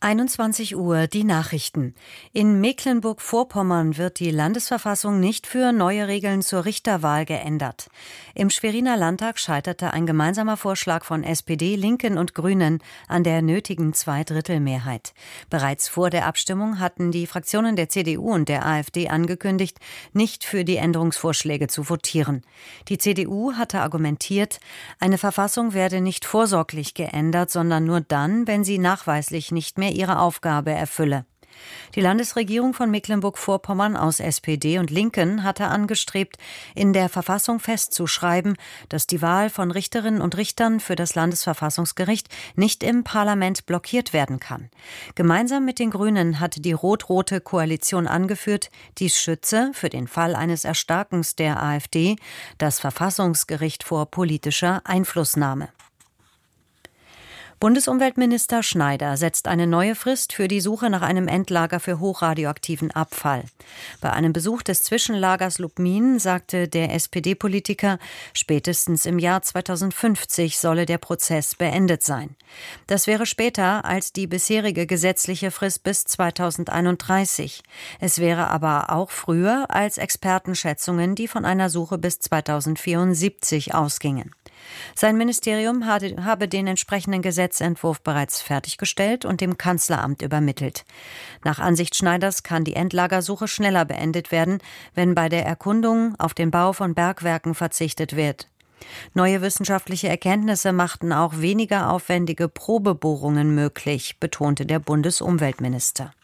21 Uhr, die Nachrichten. In Mecklenburg-Vorpommern wird die Landesverfassung nicht für neue Regeln zur Richterwahl geändert. Im Schweriner Landtag scheiterte ein gemeinsamer Vorschlag von SPD, Linken und Grünen an der nötigen Zweidrittelmehrheit. Bereits vor der Abstimmung hatten die Fraktionen der CDU und der AfD angekündigt, nicht für die Änderungsvorschläge zu votieren. Die CDU hatte argumentiert, eine Verfassung werde nicht vorsorglich geändert, sondern nur dann, wenn sie nachweislich nicht mehr ihre Aufgabe erfülle. Die Landesregierung von Mecklenburg-Vorpommern aus SPD und Linken hatte angestrebt, in der Verfassung festzuschreiben, dass die Wahl von Richterinnen und Richtern für das Landesverfassungsgericht nicht im Parlament blockiert werden kann. Gemeinsam mit den Grünen hatte die rot-rote Koalition angeführt, dies schütze, für den Fall eines Erstarkens der AfD, das Verfassungsgericht vor politischer Einflussnahme. Bundesumweltminister Schneider setzt eine neue Frist für die Suche nach einem Endlager für hochradioaktiven Abfall. Bei einem Besuch des Zwischenlagers Lubmin sagte der SPD-Politiker, spätestens im Jahr 2050 solle der Prozess beendet sein. Das wäre später als die bisherige gesetzliche Frist bis 2031. Es wäre aber auch früher als Expertenschätzungen, die von einer Suche bis 2074 ausgingen. Sein Ministerium habe den entsprechenden Gesetzentwurf bereits fertiggestellt und dem Kanzleramt übermittelt. Nach Ansicht Schneiders kann die Endlagersuche schneller beendet werden, wenn bei der Erkundung auf den Bau von Bergwerken verzichtet wird. Neue wissenschaftliche Erkenntnisse machten auch weniger aufwendige Probebohrungen möglich, betonte der Bundesumweltminister.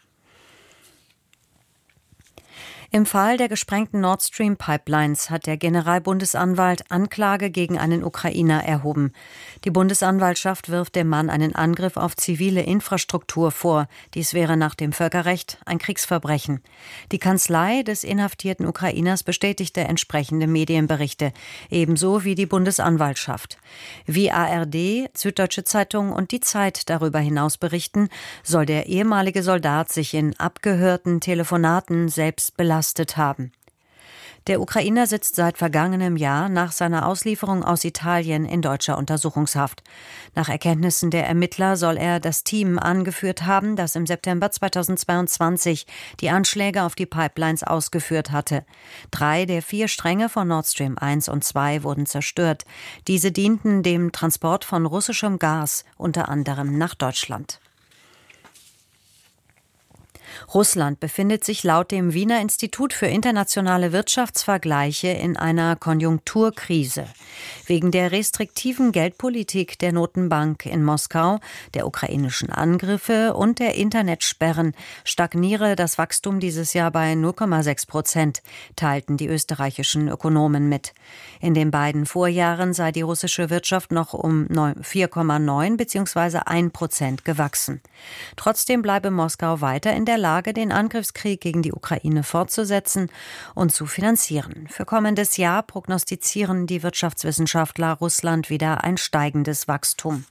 Im Fall der gesprengten Nord Stream Pipelines hat der Generalbundesanwalt Anklage gegen einen Ukrainer erhoben. Die Bundesanwaltschaft wirft dem Mann einen Angriff auf zivile Infrastruktur vor. Dies wäre nach dem Völkerrecht ein Kriegsverbrechen. Die Kanzlei des inhaftierten Ukrainers bestätigte entsprechende Medienberichte, ebenso wie die Bundesanwaltschaft. Wie ARD, Süddeutsche Zeitung und die Zeit darüber hinaus berichten, soll der ehemalige Soldat sich in abgehörten Telefonaten selbst belastet haben. Der Ukrainer sitzt seit vergangenem Jahr nach seiner Auslieferung aus Italien in deutscher Untersuchungshaft. Nach Erkenntnissen der Ermittler soll er das Team angeführt haben, das im September 2022 die Anschläge auf die Pipelines ausgeführt hatte. 3 der 4 Stränge von Nord Stream 1 und 2 wurden zerstört. Diese dienten dem Transport von russischem Gas, unter anderem nach Deutschland. Russland befindet sich laut dem Wiener Institut für internationale Wirtschaftsvergleiche in einer Konjunkturkrise. Wegen der restriktiven Geldpolitik der Notenbank in Moskau, der ukrainischen Angriffe und der Internetsperren stagniere das Wachstum dieses Jahr bei 0,6%, teilten die österreichischen Ökonomen mit. In den beiden Vorjahren sei die russische Wirtschaft noch um 4,9 bzw. 1% gewachsen. Trotzdem bleibe Moskau weiter in der Lage, den Angriffskrieg gegen die Ukraine fortzusetzen und zu finanzieren. Für kommendes Jahr prognostizieren die Wirtschaftswissenschaftler Russland wieder ein steigendes Wachstum.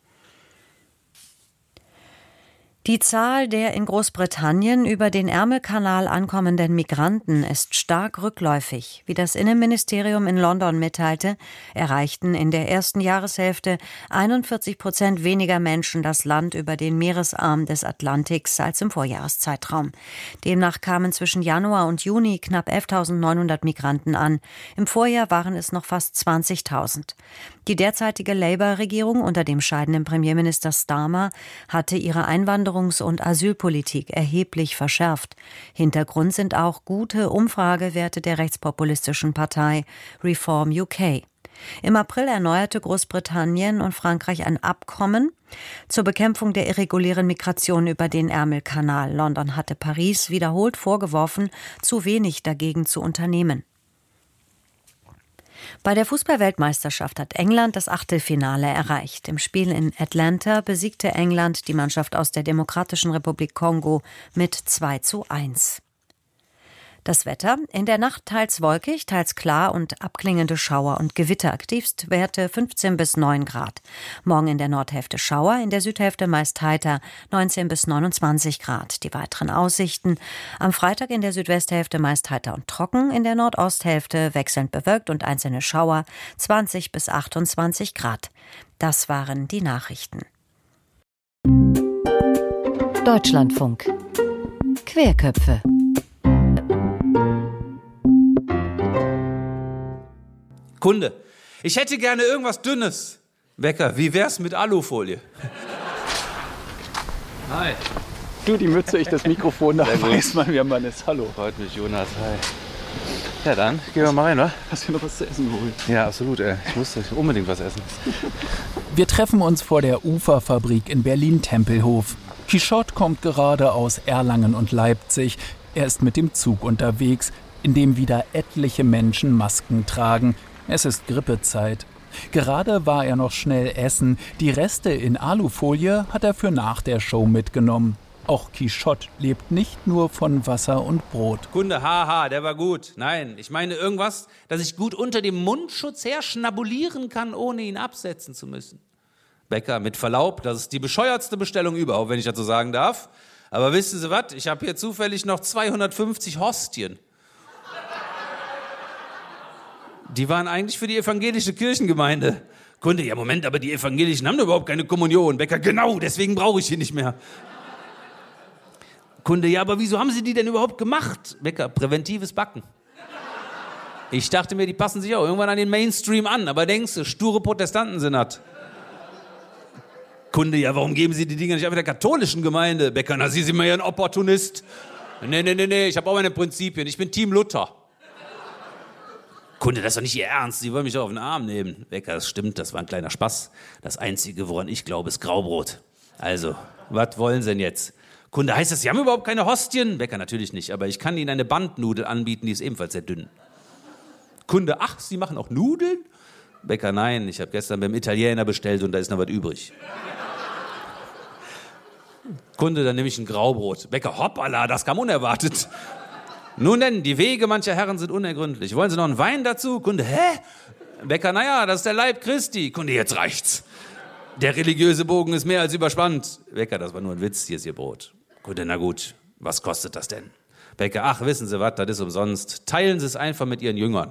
Die Zahl der in Großbritannien über den Ärmelkanal ankommenden Migranten ist stark rückläufig. Wie das Innenministerium in London mitteilte, erreichten in der ersten Jahreshälfte 41% weniger Menschen das Land über den Meeresarm des Atlantiks als im Vorjahreszeitraum. Demnach kamen zwischen Januar und Juni knapp 11.900 Migranten an. Im Vorjahr waren es noch fast 20.000. Die derzeitige Labour-Regierung unter dem scheidenden Premierminister Starmer hatte ihre Einwanderungs- und Asylpolitik erheblich verschärft. Hintergrund sind auch gute Umfragewerte der rechtspopulistischen Partei Reform UK. Im April erneuerte Großbritannien und Frankreich ein Abkommen zur Bekämpfung der irregulären Migration über den Ärmelkanal. London hatte Paris wiederholt vorgeworfen, zu wenig dagegen zu unternehmen. Bei der Fußball-Weltmeisterschaft hat England das Achtelfinale erreicht. Im Spiel in Atlanta besiegte England die Mannschaft aus der Demokratischen Republik Kongo mit 2:1. Das Wetter: in der Nacht teils wolkig, teils klar und abklingende Schauer und Gewitter. Tiefstwerte 15 bis 9 Grad. Morgen in der Nordhälfte Schauer, in der Südhälfte meist heiter 19 bis 29 Grad. Die weiteren Aussichten: am Freitag in der Südwesthälfte meist heiter und trocken, in der Nordosthälfte wechselnd bewölkt und einzelne Schauer 20 bis 28 Grad. Das waren die Nachrichten. Deutschlandfunk. Querköpfe. Kunde, ich hätte gerne irgendwas Dünnes. Wecker, wie wär's mit Alufolie? Hi. Du, die Mütze, ich das Mikrofon, da weiß man, wer man ist. Hallo. Freut mich, Jonas. Hi. Ja dann, gehen wir mal rein, oder? Hast du noch was zu essen geholt? Ja, absolut. Ich musste unbedingt was essen. Wir treffen uns vor der Uferfabrik in Berlin-Tempelhof. Quichotte kommt gerade aus Erlangen und Leipzig. Er ist mit dem Zug unterwegs, in dem wieder etliche Menschen Masken tragen. Es ist Grippezeit. Gerade war er noch schnell essen. Die Reste in Alufolie hat er für nach der Show mitgenommen. Auch Quichotte lebt nicht nur von Wasser und Brot. Kunde, haha, der war gut. Nein, ich meine irgendwas, das ich gut unter dem Mundschutz her schnabulieren kann, ohne ihn absetzen zu müssen. Bäcker, mit Verlaub, das ist die bescheuertste Bestellung überhaupt, wenn ich dazu sagen darf. Aber wissen Sie was, ich habe hier zufällig noch 250 Hostien. Die waren eigentlich für die evangelische Kirchengemeinde. Kunde, ja Moment, aber die Evangelischen haben doch überhaupt keine Kommunion. Bäcker, genau, deswegen brauche ich die nicht mehr. Kunde, ja, aber wieso haben Sie die denn überhaupt gemacht? Bäcker, präventives Backen. Ich dachte mir, die passen sich auch irgendwann an den Mainstream an, aber denkst du, sture Protestanten sind das. Kunde, ja, warum geben Sie die Dinger nicht einfach der katholischen Gemeinde? Bäcker, na, Sie sind mir ja ein Opportunist. Nee, ich habe auch meine Prinzipien, ich bin Team Luther. Kunde, das ist doch nicht Ihr Ernst, Sie wollen mich doch auf den Arm nehmen. Bäcker, das stimmt, das war ein kleiner Spaß. Das Einzige, woran ich glaube, ist Graubrot. Also, was wollen Sie denn jetzt? Kunde, heißt das, Sie haben überhaupt keine Hostien? Bäcker, natürlich nicht, aber ich kann Ihnen eine Bandnudel anbieten, die ist ebenfalls sehr dünn. Kunde, ach, Sie machen auch Nudeln? Bäcker, nein, ich habe gestern beim Italiener bestellt und da ist noch was übrig. Kunde, dann nehme ich ein Graubrot. Bäcker, hoppala, das kam unerwartet. Nun denn, die Wege mancher Herren sind unergründlich. Wollen Sie noch einen Wein dazu? Kunde, hä? Bäcker, naja, das ist der Leib Christi. Kunde, jetzt reicht's. Der religiöse Bogen ist mehr als überspannt. Bäcker, das war nur ein Witz, hier ist Ihr Brot. Kunde, na gut, was kostet das denn? Bäcker, ach, wissen Sie was, das ist umsonst. Teilen Sie es einfach mit Ihren Jüngern.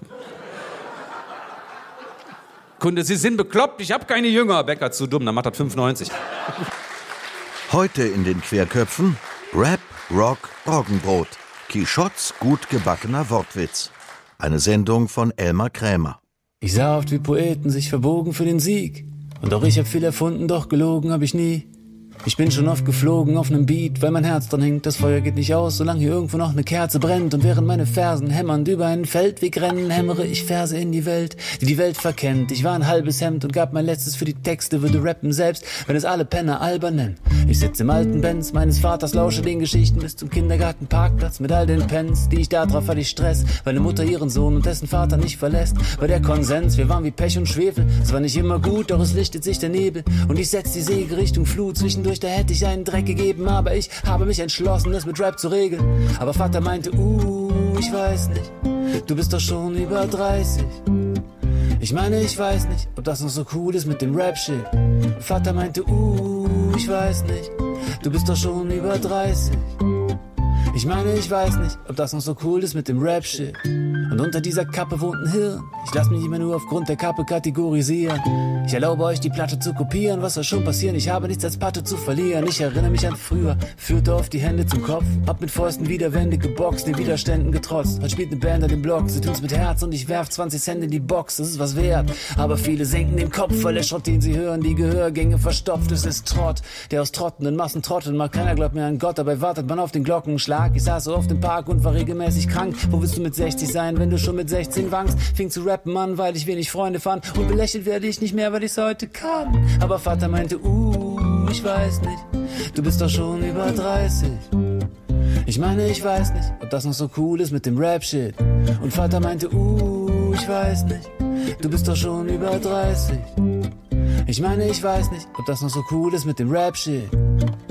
Kunde, Sie sind bekloppt, ich habe keine Jünger. Bäcker, zu dumm, dann macht das 5,90. Heute in den Querköpfen Rap, Rock, Roggenbrot. Quichottes gut gebackener Wortwitz. Eine Sendung von Elmar Krämer. Ich sah oft, wie Poeten sich verbogen für den Sieg. Und auch ich hab viel erfunden, doch gelogen hab ich nie. Ich bin schon oft geflogen auf nem Beat, weil mein Herz dran hängt. Das Feuer geht nicht aus, solange hier irgendwo noch eine Kerze brennt. Und während meine Fersen hämmernd über einen Feldweg rennen, hämmere ich Verse in die Welt, die die Welt verkennt. Ich war ein halbes Hemd und gab mein Letztes für die Texte, würde rappen selbst, wenn es alle Penner albern nennen. Ich sitze im alten Benz meines Vaters, lausche den Geschichten bis zum Kindergartenparkplatz mit all den Pens, die ich da drauf hatte ich Stress, weil eine Mutter ihren Sohn und dessen Vater nicht verlässt. War der Konsens, wir waren wie Pech und Schwefel. Es war nicht immer gut, doch es lichtet sich der Nebel und ich setz die Segel Richtung Flut. Zwischendurch da hätte ich einen Dreck gegeben, aber ich habe mich entschlossen, das mit Rap zu regeln. Aber Vater meinte, ich weiß nicht, du bist doch schon über 30. Ich meine, ich weiß nicht, ob das noch so cool ist mit dem Rap-Shit. Vater meinte, ich weiß nicht, du bist doch schon über 30. Ich meine, ich weiß nicht, ob das noch so cool ist mit dem Rap-Shit. Und unter dieser Kappe wohnt ein Hirn. Ich lass mich immer nur aufgrund der Kappe kategorisieren. Ich erlaube euch, die Platte zu kopieren. Was soll schon passieren? Ich habe nichts als Patte zu verlieren. Ich erinnere mich an früher, führte oft die Hände zum Kopf. Hab mit Fäusten Widerwände geboxt, den Widerständen getrotzt. Heute spielt eine Band an dem Block, sie tun's mit Herz und ich werf 20 Cent in die Box. Das ist was wert, aber viele senken den Kopf, weil der Schrott, den sie hören, die Gehörgänge verstopft. Es ist Trott, der aus trottenden Massen trottet. Mag keiner glaubt mehr an Gott, dabei wartet man auf den Glockenschlag. Ich saß so oft im Park und war regelmäßig krank. Wo willst du mit 60 sein, wenn du schon mit 16 wankst? Fing zu rappen an, weil ich wenig Freunde fand. Und belächelt werde ich nicht mehr, weil ich's heute kann. Aber Vater meinte, ich weiß nicht, du bist doch schon über 30. Ich meine, ich weiß nicht, ob das noch so cool ist mit dem Rap-Shit. Und Vater meinte, ich weiß nicht, du bist doch schon über 30. Ich meine, ich weiß nicht, ob das noch so cool ist mit dem Rap-Shit.